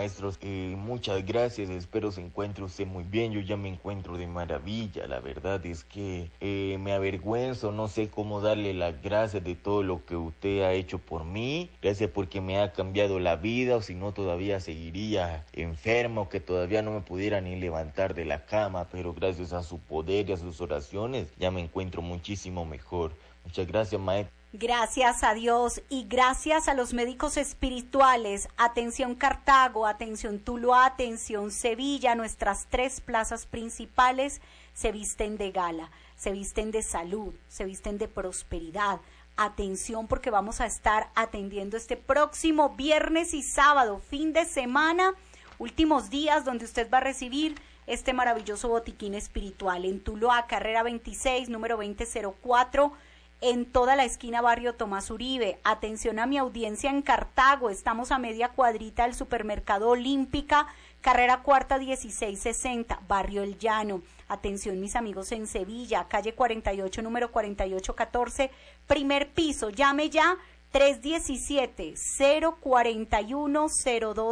maestros. Muchas gracias, espero se encuentre usted muy bien. Yo ya me encuentro de maravilla. La verdad es que me avergüenzo, no sé cómo darle las gracias de todo lo que usted ha hecho por mí. Gracias porque me ha cambiado la vida, o si no todavía seguiría enfermo, que todavía no me pudiera ni levantar de la cama, pero gracias a su poder y a sus oraciones ya me encuentro muchísimo mejor. Muchas gracias, maestro. Gracias a Dios y gracias a los médicos espirituales. Atención Cartago, atención Tuluá, atención Sevilla. Nuestras 3 plazas principales se visten de gala, se visten de salud, se visten de prosperidad. Atención porque vamos a estar atendiendo este próximo viernes y sábado, fin de semana, últimos días donde usted va a recibir este maravilloso botiquín espiritual en Tuluá, carrera 26, número 2004. En toda la esquina barrio Tomás Uribe. Atención a mi audiencia en Cartago, estamos a media cuadrita del supermercado Olímpica, carrera cuarta 1660, barrio El Llano. Atención mis amigos en Sevilla, calle 48, número 4814, primer piso, llame ya 317-041-02.